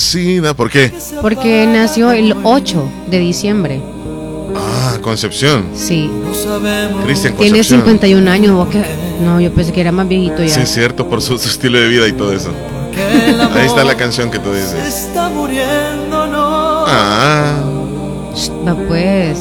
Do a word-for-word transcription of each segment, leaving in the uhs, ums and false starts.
nacida. ¿Por qué? Porque nació el ocho de diciembre. Ah, Concepción. Sí. Cristian Concepción. Tiene cincuenta y un años. ¿Vos qué? No, yo pensé que era más viejito ya. Sí, es cierto, por su, su estilo de vida y todo eso. Ahí está la canción que tú dices. Ah. Va pues.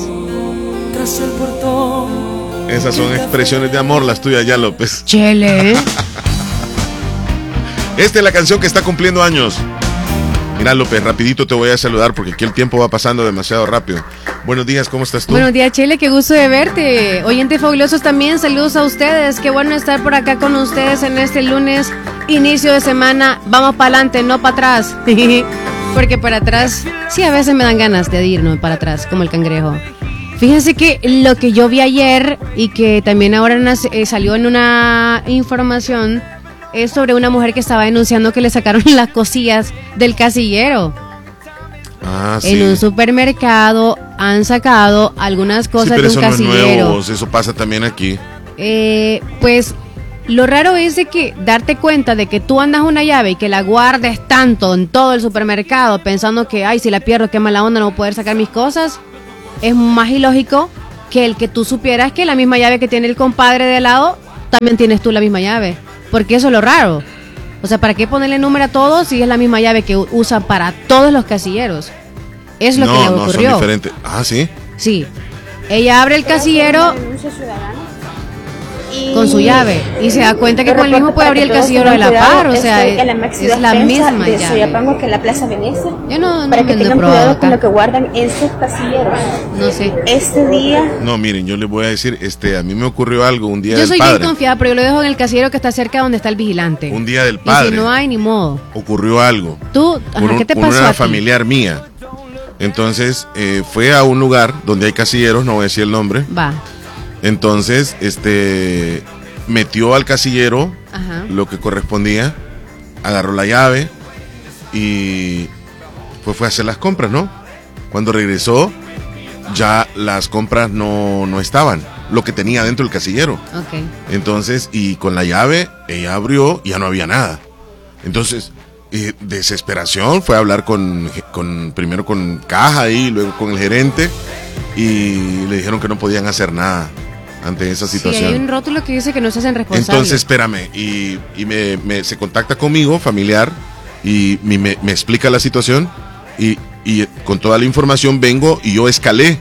Esas son expresiones de amor las tuyas ya, López. Chele. Esta es la canción que está cumpliendo años. Mira, López, rapidito te voy a saludar porque aquí el tiempo va pasando demasiado rápido. Buenos días, ¿cómo estás tú? Buenos días, Chele, qué gusto de verte. Oyentes fabulosos también, saludos a ustedes. Qué bueno estar por acá con ustedes en este lunes, inicio de semana. Vamos para adelante, no para atrás. Porque para atrás, sí, a veces me dan ganas de irnos para atrás, como el cangrejo. Fíjense que lo que yo vi ayer y que también ahora eh, salió en una información es sobre una mujer que estaba denunciando que le sacaron las cosillas del casillero. Ah, sí. En un supermercado han sacado algunas cosas sí, pero de un eso casillero. No es nuevo, eso pasa también aquí. Eh, pues lo raro es de que darte cuenta de que tú andas una llave y que la guardes tanto en todo el supermercado pensando que, ay, si la pierdo, qué mala onda, no voy a poder sacar mis cosas. Es más ilógico que el que tú supieras que la misma llave que tiene el compadre de al lado, también tienes tú la misma llave. Porque eso es lo raro. O sea, ¿para qué ponerle número a todos si es la misma llave que usan para todos los casilleros? Es lo no, que le no, ocurrió. Son diferentes. Ah, ¿sí? Sí. Ella abre el casillero con su llave y se da cuenta que con el mismo puede abrir el casillero de la par, o sea, es, es la misma de llave. Soyapango, que la Plaza Venecia. Yo no, no para me que ando tengan cuidado acá con lo que guardan en sus casilleros. No sé. Este día. No, miren, yo les voy a decir, este, a mí me ocurrió algo un día yo del soy padre. bien confiada, pero yo lo dejo en el casillero que está cerca donde está el vigilante. Un día del padre. Y si no hay, ni modo. Ocurrió algo. Tú, ajá, con un, ¿qué te con pasó una a ti? familiar mía. Entonces, eh, fue a un lugar donde hay casilleros, no voy a decir el nombre. Va. Entonces, este, metió al casillero Ajá. lo que correspondía, agarró la llave y pues fue a hacer las compras, ¿no? Cuando regresó, ya las compras no, no estaban, lo que tenía dentro del casillero. Ok. Entonces, y con la llave, ella abrió y ya no había nada. Entonces, eh, desesperación, fue a hablar con, con primero con caja y luego con el gerente y le dijeron que no podían hacer nada ante esa situación. Sí, hay un rótulo que dice que no se hacen responsables. Entonces, espérame, y, y me, me, se contacta conmigo, familiar, y me, me, me explica la situación, y, y con toda la información vengo y yo escalé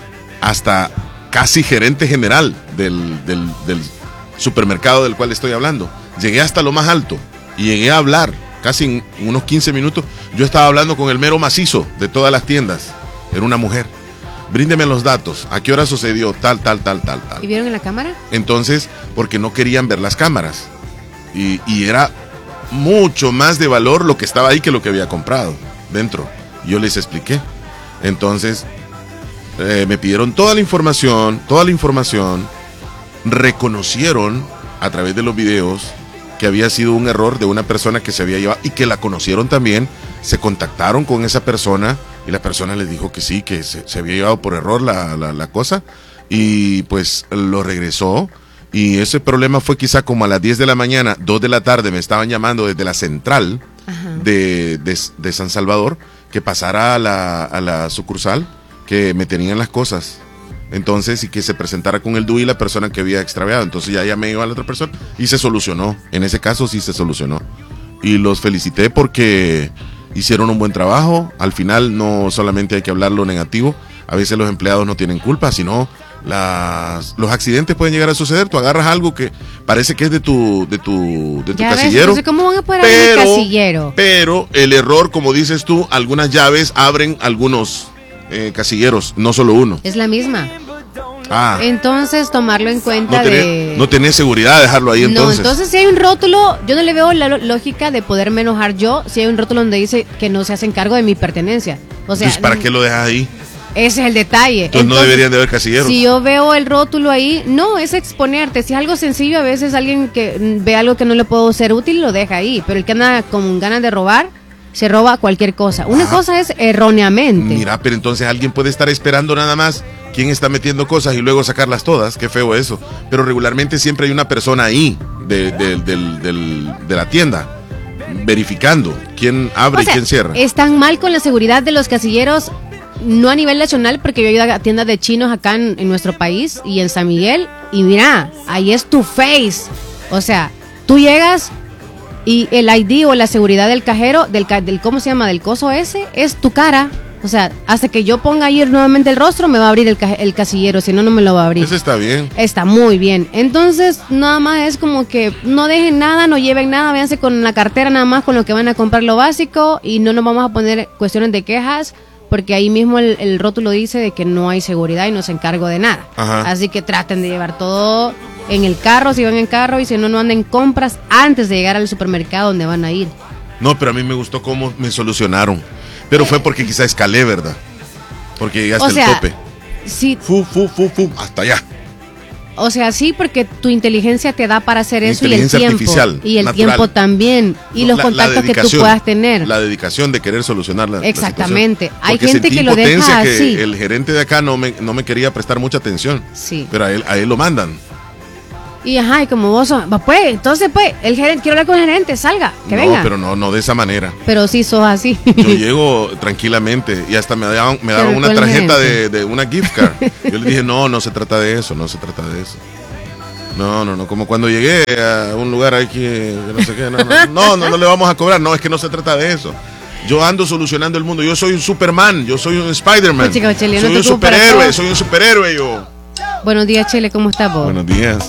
hasta casi gerente general del, del, del supermercado del cual estoy hablando. Llegué hasta lo más alto y llegué a hablar, casi en unos quince minutos, yo estaba hablando con el mero macizo de todas las tiendas, era una mujer. Bríndeme los datos, a qué hora sucedió, tal, tal, tal, tal, tal. ¿Y vieron en la cámara? Entonces, porque no querían ver las cámaras. Y, y era mucho más de valor lo que estaba ahí que lo que había comprado dentro. Yo les expliqué. Entonces, eh, me pidieron toda la información, toda la información. Reconocieron a través de los videos que había sido un error de una persona que se había llevado y que la conocieron también. Se contactaron con esa persona y la persona les dijo que sí, que se, se había llevado por error la, la, la cosa y pues lo regresó. Y ese problema fue quizá como a las diez de la mañana, dos de la tarde me estaban llamando desde la central de, de, de San Salvador que pasara a la, a la sucursal, que me tenían las cosas. Entonces, y que se presentara con el D U I la persona que había extraviado. Entonces ya llamé yo a la otra persona y se solucionó. En ese caso sí se solucionó. Y los felicité porque hicieron un buen trabajo. Al final no solamente hay que hablar lo negativo. A veces los empleados no tienen culpa, sino las, los accidentes pueden llegar a suceder. Tú agarras algo que parece que es de tu, de tu, de tu ya casillero. Ves, entonces, ¿cómo van a poder abrir el casillero? Pero el error, como dices tú, algunas llaves abren algunos eh, casilleros, no solo uno. Es la misma. Ah. Entonces, tomarlo en cuenta no tenés, de... No tenés seguridad de dejarlo ahí entonces. No, entonces si hay un rótulo, yo no le veo la lógica de poderme enojar yo si hay un rótulo donde dice que no se hacen cargo de mi pertenencia. O sea, entonces, ¿para qué lo dejas ahí? Ese es el detalle. Entonces, entonces no deberían de haber casilleros. Si yo veo el rótulo ahí, no, es exponerte. Si es algo sencillo, a veces alguien que ve algo que no le puedo ser útil, lo deja ahí. Pero el que anda con ganas de robar, se roba cualquier cosa. Una ah, cosa es erróneamente. Mira, pero entonces alguien puede estar esperando nada más quién está metiendo cosas y luego sacarlas todas. Qué feo eso. Pero regularmente siempre hay una persona ahí de, de, de, de, de la tienda verificando quién abre O sea, y quién cierra. están mal con la seguridad de los casilleros, no a nivel nacional, porque yo he ido a tiendas de chinos acá en, en nuestro país y en San Miguel, y mira, ahí es tu face. O sea, tú llegas y el I D o la seguridad del cajero, del, ca- del ¿cómo se llama? Del coso ese, es tu cara. O sea, hasta que yo ponga ahí nuevamente el rostro, me va a abrir el, ca- el casillero, si no, no me lo va a abrir. Eso está bien. Está muy bien. Entonces, nada más es como que no dejen nada, no lleven nada, véanse con la cartera nada más con lo que van a comprar lo básico y no nos vamos a poner cuestiones de quejas porque ahí mismo el, el rótulo dice de que no hay seguridad y no se encargo de nada. Ajá. Así que traten de llevar todo en el carro, si van en carro, y si no, no anden compras antes de llegar al supermercado donde van a ir. No, pero a mí me gustó cómo me solucionaron. Pero fue porque quizá escalé, ¿verdad? Porque llegaste O sea, al tope. Sí, Fu, fu, fu, fu, hasta allá. o sea, sí, porque tu inteligencia te da para hacer eso y el Inteligencia tiempo. artificial, y el natural. tiempo también. Y No, los la- la contactos que tú dedicación, puedas tener. La dedicación de querer solucionar la, la Exactamente. situación. Hay Porque gente sentí que lo deja impotencia que así. el gerente de acá no me, no me quería prestar mucha atención. Sí. Pero a él, a él lo mandan. Y ajá, y como vos sos, va, pues, entonces pues, el gerente, quiero hablar con el gerente, salga, que no, venga. pero no, no de esa manera. Pero sí sos así. Yo llego tranquilamente y hasta me daban, me daban Pero una con el tarjeta de, gerente. de una gift card. Yo le dije, no, no se trata de eso, no se trata de eso. No, no, no, como cuando llegué a un lugar aquí, que no sé qué, no, no, no, no, no le vamos a cobrar, no, es que no se trata de eso. Yo ando solucionando el mundo, yo soy un Superman, yo soy un Spider-Man, Pues, chica, Chele, no soy te un ocupo para superhéroe, todo. soy un superhéroe yo. Buenos días, Chele, ¿cómo estás vos? Buenos días.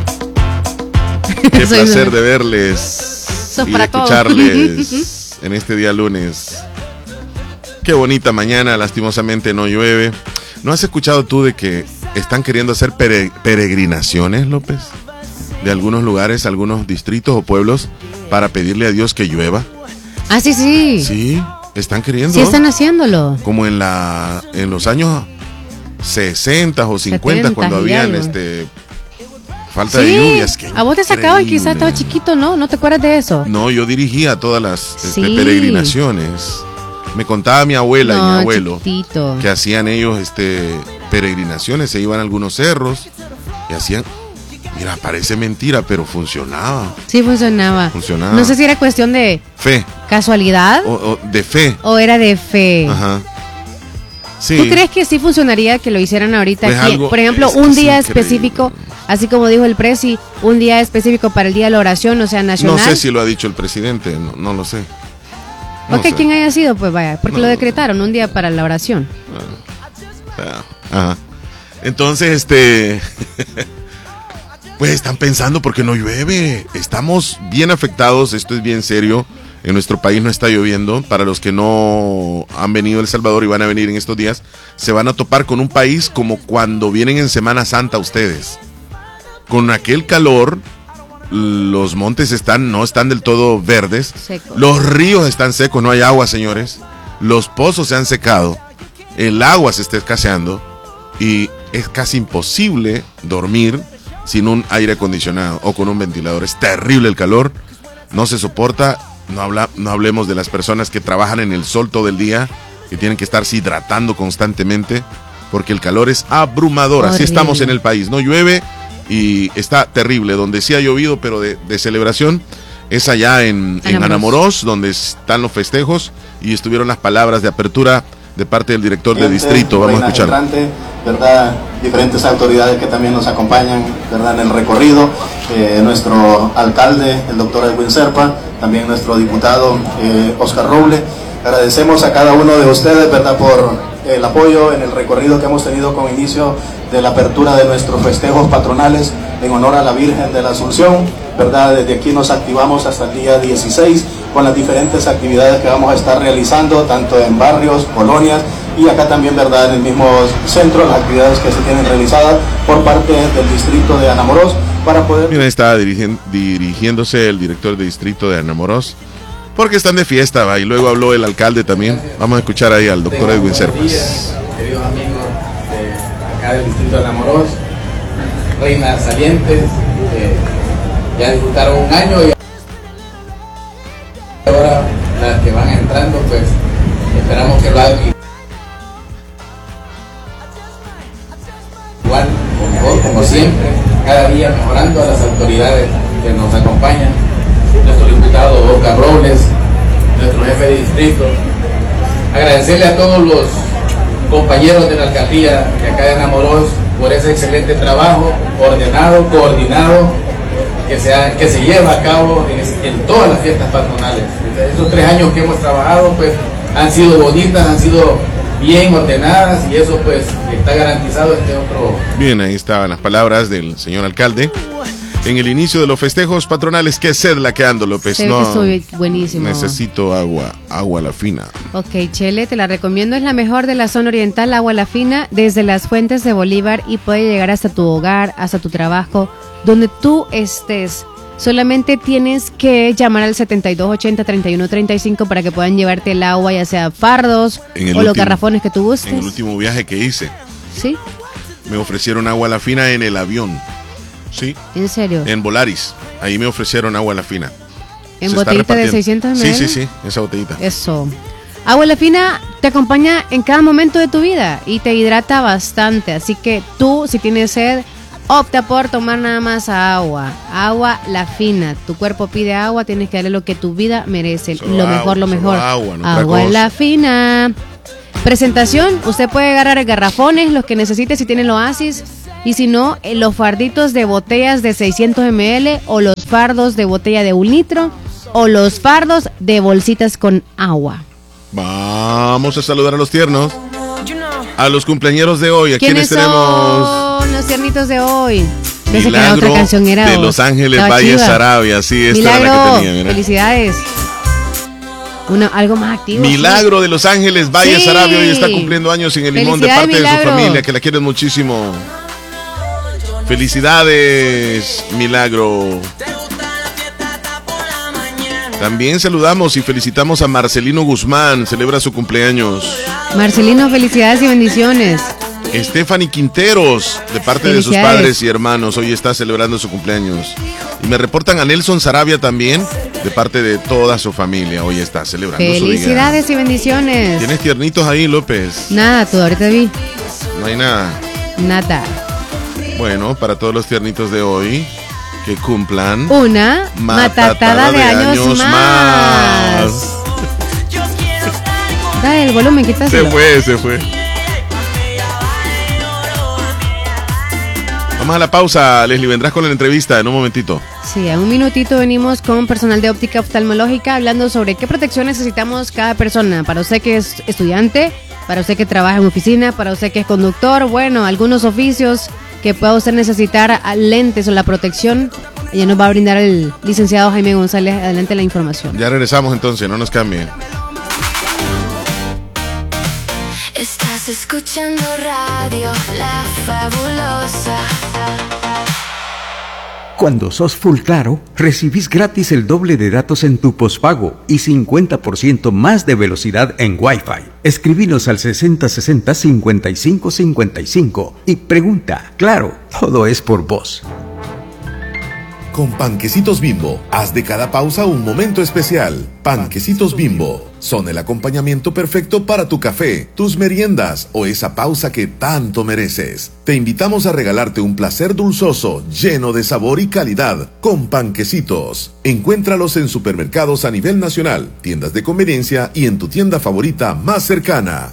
Qué Soy placer una- de verles Sos y de para todo. escucharles en este día lunes. Qué bonita mañana, lastimosamente no llueve. ¿No has escuchado tú de que están queriendo hacer pere- peregrinaciones, López? De algunos lugares, algunos distritos o pueblos para pedirle a Dios que llueva. Ah, sí, sí. Sí, están queriendo. Sí están haciéndolo. Como en la en los años sesenta o cincuenta, setenta cuando y habían algo. este falta de Sí, lluvias. Qué a vos te sacaban, increíble. quizás estaba chiquito, ¿no? ¿No te acuerdas de eso? No, yo dirigía todas las este, Sí. peregrinaciones. Me contaba mi abuela y No, mi abuelo chiquitito. que hacían ellos este peregrinaciones, se iban a algunos cerros y hacían, mira, parece mentira, pero funcionaba. Sí funcionaba. Funcionaba. No sé si era cuestión de Fe, casualidad o, o de fe. o era de fe. Ajá. Sí. ¿Tú crees que sí funcionaría que lo hicieran ahorita Pues aquí? algo- Por ejemplo, es que un es día increíble. específico, así como dijo el presi, un día específico para el día de la oración, o sea, nacional. No sé si lo ha dicho el presidente, no, no lo sé. No ok, sé. ¿quién haya sido? Pues vaya, porque No. lo decretaron un día para la oración. Ajá. Entonces, este. Pues están pensando porque no llueve. Estamos bien afectados, esto es bien serio. En nuestro país no está lloviendo. Para los que no han venido a El Salvador y van a venir en estos días, se van a topar con un país como cuando vienen en Semana Santa ustedes. Con aquel calor, los montes están, no están del todo verdes. Secos. Los ríos están secos, no hay agua, señores. Los pozos se han secado. El agua se está escaseando. Y es casi imposible dormir sin un aire acondicionado o con un ventilador. Es terrible el calor, no se soporta. No, habla, no hablemos de las personas que trabajan en el sol todo el día, que tienen que estarse hidratando constantemente, porque el calor es abrumador. Así Horrible. estamos en el país, no llueve y está terrible. Donde sí ha llovido, pero de, de celebración, es allá en, en Anamorós. Anamorós, donde están los festejos y estuvieron las palabras de apertura de parte del director de distrito. Vamos a escuchar. ¿Verdad? Diferentes autoridades que también nos acompañan, ¿verdad? En el recorrido, eh, nuestro alcalde, el doctor Edwin Serpa, también nuestro diputado eh, Oscar Roble. Agradecemos a cada uno de ustedes, ¿verdad? Por el apoyo en el recorrido que hemos tenido con inicio de la apertura de nuestros festejos patronales en honor a la Virgen de la Asunción, ¿verdad? Desde aquí nos activamos hasta el día dieciséis con las diferentes actividades que vamos a estar realizando, tanto en barrios, colonias, y acá también, ¿verdad? En el mismo centro, las actividades que se tienen realizadas por parte del distrito de Anamorós para poder... Mira, está dirigen- dirigiéndose el director de distrito de Anamorós, porque están de fiesta, va, y luego habló el alcalde también. Vamos a escuchar ahí al doctor Tengo Edwin buenos Serpas. días, queridos amigos de acá del distrito de Anamorós, reinas salientes, eh, ya disfrutaron un año y ahora las que van entrando, pues esperamos que lo hagan igual, como, como siempre, cada día mejorando a las autoridades que nos acompañan. nuestro diputado Oscar Robles, nuestro jefe de distrito. Agradecerle a todos los compañeros de la alcaldía de acá de Anamoros por ese excelente trabajo, ordenado, coordinado, que se, ha, que se lleva a cabo en, en todas las fiestas patronales. Esos tres años que hemos trabajado pues han sido bonitas, han sido bien ordenadas y eso pues está garantizado este otro. Bien, ahí estaban las palabras del señor alcalde en el inicio de los festejos patronales. Qué sed la que ando, López. Se ve no, que estoy buenísimo. Necesito agua, agua la fina. Ok, Chele, te la recomiendo, es la mejor de la zona oriental, agua la fina, desde las fuentes de Bolívar y puede llegar hasta tu hogar, hasta tu trabajo, donde tú estés. Solamente tienes que llamar al setenta y dos ochenta, treinta y uno treinta y cinco para que puedan llevarte el agua, ya sea fardos o último, los garrafones que tú gustes. En el último viaje que hice, ¿sí? Me ofrecieron agua a la fina en el avión. ¿Sí? ¿En serio? En Volaris. Ahí me ofrecieron agua a la fina. ¿En botellita de seiscientos mililitros? Sí, sí, sí, esa botellita. Eso. Agua la fina te acompaña en cada momento de tu vida y te hidrata bastante. Así que tú, si tienes sed, opta por tomar nada más agua. Agua la fina. Tu cuerpo pide agua, tienes que darle lo que tu vida merece. Solo lo agua, mejor, lo mejor. Agua, no agua la fina. Presentación, usted puede agarrar garrafones, los que necesite si tienen el Oasis. Y si no, los farditos de botellas de seiscientos mililitros o los fardos de botella de un litro o los fardos de bolsitas con agua. Vamos a saludar a los tiernos, a los cumpleañeros de hoy. ¿A quiénes quiénes tenemos? Son los tiernitos de hoy? Pensé Milagro que era otra canción, era de Los Ángeles Valle chiva. Sarabia. Sí, esta Milagro, era la que tenía. Mira. Felicidades. Una, algo más activo. Milagro, ¿sí? De Los Ángeles Valle Sí. Sarabia hoy está cumpliendo años en el Limón de parte Milagro. de su familia, que la quieren muchísimo. Felicidades, Milagro. También saludamos y felicitamos a Marcelino Guzmán, celebra su cumpleaños. Marcelino, felicidades y bendiciones. Stephanie Quinteros, de parte de sus padres y hermanos, hoy está celebrando su cumpleaños. Y me reportan a Nelson Sarabia también, de parte de toda su familia, hoy está celebrando su día. Felicidades y bendiciones. ¿Tienes tiernitos ahí, López? Nada, tú ahorita vi. No hay nada. Nada. Bueno, para todos los tiernitos de hoy, que cumplan una matatada, matatada de, de años, años más. más. Dale el volumen, quítaselo. Se fue, se fue. Vamos a la pausa, Leslie, vendrás con la entrevista en un momentito. Sí, en un minutito venimos con personal de óptica oftalmológica hablando sobre qué protección necesitamos cada persona. Para usted que es estudiante, para usted que trabaja en oficina, para usted que es conductor, bueno, algunos oficios que pueda usted necesitar lentes o la protección. Ella nos va a brindar el licenciado Jaime González. Adelante la información. Ya regresamos entonces, no nos cambien. Estás escuchando Radio La Fabulosa. Cuando sos Full Claro, recibís gratis el doble de datos en tu pospago y cincuenta por ciento más de velocidad en Wi-Fi. Escribinos al sesenta sesenta cincuenta y cinco cincuenta y cinco y pregunta. Claro, todo es por vos. Con Panquecitos Bimbo, haz de cada pausa un momento especial. Panquecitos Bimbo son el acompañamiento perfecto para tu café, tus meriendas o esa pausa que tanto mereces. Te invitamos a regalarte un placer dulzoso, lleno de sabor y calidad, con Panquecitos. Encuéntralos en supermercados a nivel nacional, tiendas de conveniencia y en tu tienda favorita más cercana.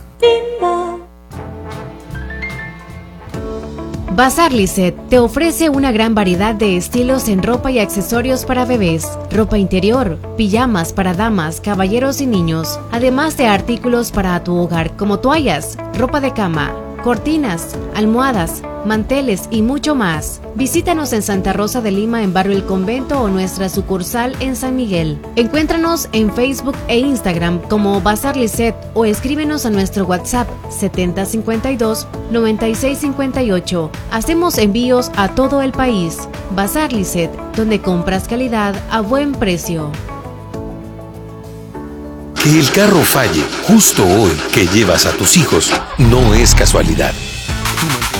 Bazar Lisset te ofrece una gran variedad de estilos en ropa y accesorios para bebés, ropa interior, pijamas para damas, caballeros y niños, además de artículos para tu hogar como toallas, ropa de cama, cortinas, almohadas, manteles y mucho más. Visítanos en Santa Rosa de Lima en Barrio El Convento o nuestra sucursal en San Miguel. Encuéntranos en Facebook e Instagram como Bazar Lisset o escríbenos a nuestro WhatsApp setenta cincuenta y dos noventa y seis cincuenta y ocho. Hacemos envíos a todo el país. Bazar Lisset, donde compras calidad a buen precio. Que el carro falle justo hoy que llevas a tus hijos no es casualidad.